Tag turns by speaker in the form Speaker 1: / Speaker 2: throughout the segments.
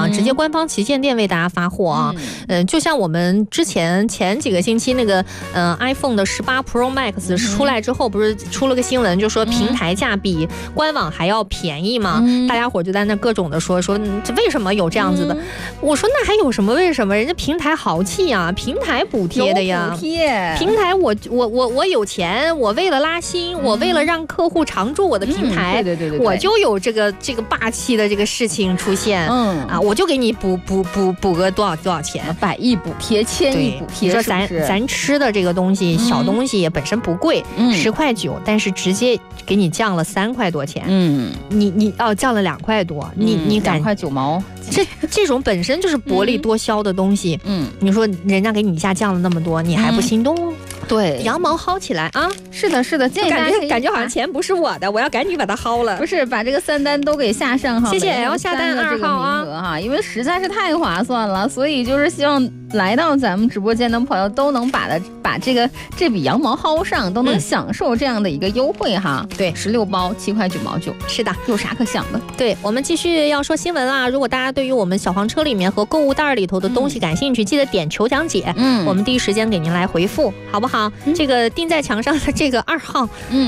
Speaker 1: 啊，直接官方旗舰店为大家发货啊。就像我们前几个星期那个iPhone 的18 Pro Max 出来之后，不是出了个新闻，就说平台价比官网还要便宜嘛？大家伙就在那各种的说这为什么有这样子的？我说那还有什么为什么？人家平台豪气啊，平台补贴的呀，平台我有钱，我为了拉新，我为了让客户常驻我的平台，对，我就有这个霸气的这个事情出现，我就给你补个多少钱
Speaker 2: ，100亿补贴，1000亿补贴。
Speaker 1: 你说咱吃的这个东西，小东西也本身不贵，10块9，但是直接给你降了3块多钱，你降了2块多，你敢
Speaker 2: 2块9毛，
Speaker 1: 这种本身就是薄利多销的东西，你说人家给你一下降了那么多，你还不心动？
Speaker 2: 对，
Speaker 1: 羊毛薅起来啊！
Speaker 2: 是的，建议大家
Speaker 1: 感觉好像钱不是我的，我要赶紧把它薅了。
Speaker 2: 不是，把这个3单都给下上哈，
Speaker 1: 谢谢 L 下单2号
Speaker 2: 啊，因为实在是太划算了，所以就是希望来到咱们直播间的朋友都能把这笔羊毛薅上，都能享受这样的一个优惠哈。
Speaker 1: 对
Speaker 2: ，16包7块9毛9，
Speaker 1: 是的，
Speaker 2: 有啥可想的？
Speaker 1: 对，我们继续要说新闻啦。如果大家对于我们小黄车里面和购物袋里头的东西感兴趣，记得点求讲解，我们第一时间给您来回复，好不好？这个钉在墙上的这个2号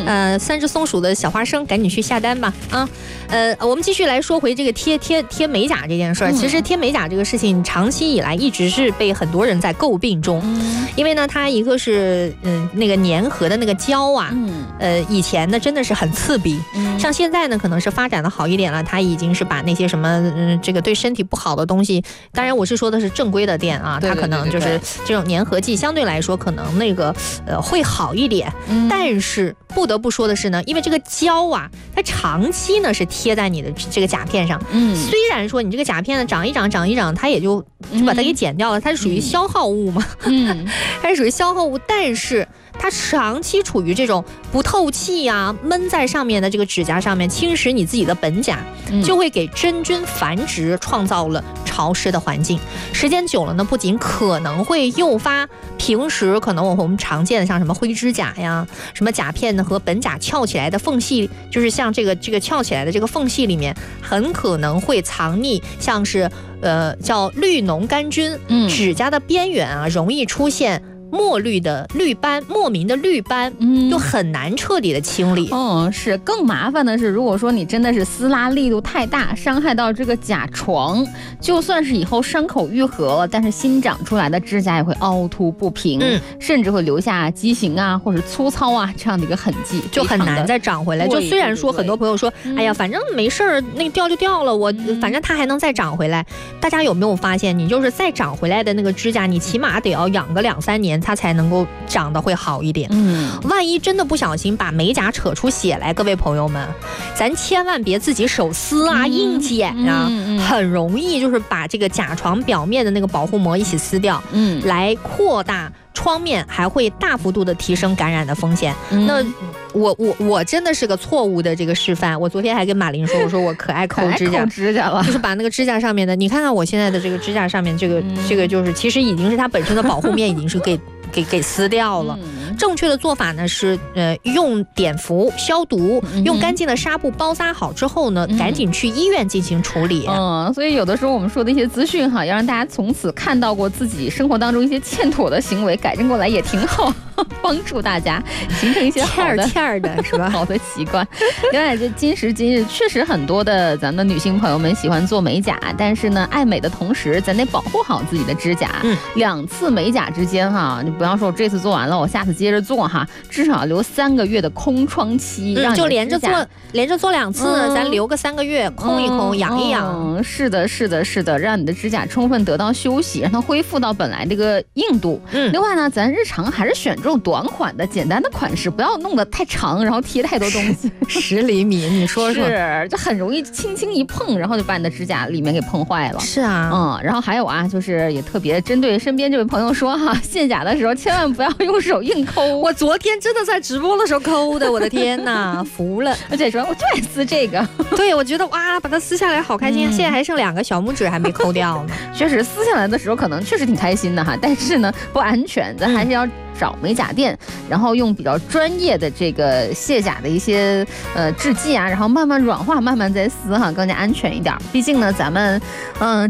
Speaker 1: ，3只松鼠的小花生，赶紧去下单吧啊！我们继续来说回这个贴美甲这件事儿。其实贴美甲这个事情，长期以来一直是被很多人在诟病中，因为呢，它一个是那个粘合的那个胶啊，以前呢真的是很刺鼻，像现在呢可能是发展的好一点了，它已经是把那些什么这个对身体不好的东西，当然我是说的是正规的店啊，它可能就是这种粘合剂相对来说可能那个会好一点，但是不得不说的是呢，因为这个胶啊，它长期呢是贴在你的这个甲片上，虽然说你这个甲片呢长一长，它也就把它给剪掉了，它是属于消耗物嘛，它是属于消耗物，但是它长期处于这种不透气啊，闷在上面的这个指甲上面，侵蚀你自己的本甲，就会给真菌繁殖创造了潮湿的环境。时间久了呢，不仅可能会诱发平时可能我们常见的像什么灰指甲呀，什么甲片呢和本甲翘起来的缝隙，就是像这个翘起来的这个缝隙里面，很可能会藏匿像是叫绿脓杆菌，指甲的边缘啊容易出现墨绿的绿斑，莫名的绿斑，就很难彻底的清理。
Speaker 2: 是更麻烦的是，如果说你真的是撕拉力度太大，伤害到这个甲床，就算是以后伤口愈合了，但是新长出来的指甲也会凹凸不平，甚至会留下畸形啊或者粗糙啊这样的一个痕迹，
Speaker 1: 就很难再长回来。就虽然说很多朋友说，哎呀，反正没事儿，那个掉就掉了，我反正它还能再长回来。大家有没有发现，你就是再长回来的那个指甲，你起码得要养个2-3年。它才能够长得会好一点。万一真的不小心把美甲扯出血来，各位朋友们，咱千万别自己手撕啊、硬剪啊，很容易就是把这个甲床表面的那个保护膜一起撕掉，来扩大创面，还会大幅度的提升感染的风险。那我真的是个错误的这个示范。我昨天还跟马琳说，我说我可爱抠指甲了，就是把那个指甲上面的，你看看我现在的这个指甲上面这个就是其实已经是它本身的保护面已经是给撕掉了。正确的做法呢是用碘伏消毒，用干净的纱布包扎好之后呢，赶紧去医院进行处理。
Speaker 2: 所以有的时候我们说的一些资讯哈，要让大家从此看到过自己生活当中一些欠妥的行为，改正过来也挺好，帮助大家形成一些好的是吧？好的习惯。另外，这今时今日确实很多的咱们的女性朋友们喜欢做美甲，但是呢，爱美的同时，咱得保护好自己的指甲。2次美甲之间哈，你不要说我这次做完了，我下次接着做哈，至少留3个月的空窗期，
Speaker 1: 就连着做2次，咱留个3个月，空一空，养一养。
Speaker 2: 是的，让你的指甲充分得到休息，让它恢复到本来这个硬度。另外呢，咱日常还是选这种短款的、简单的款式，不要弄得太长，然后贴太多东西。
Speaker 1: 10厘米，你说
Speaker 2: 是，就很容易轻轻一碰，然后就把你的指甲里面给碰坏了。
Speaker 1: 是啊，
Speaker 2: 然后还有啊，就是也特别针对身边这位朋友说哈，卸甲的时候千万不要用手硬抠。
Speaker 1: 我昨天真的在直播的时候抠的，我的天哪，服了！
Speaker 2: 而且说我就爱撕这个，
Speaker 1: 对，我觉得哇，把它撕下来好开心。现在还剩2个小拇指还没抠掉呢。
Speaker 2: 确实撕下来的时候可能确实挺开心的哈，但是呢不安全，咱还是要找美甲店，然后用比较专业的这个卸甲的一些制剂啊，然后慢慢软化，慢慢再撕哈，更加安全一点。毕竟呢，咱们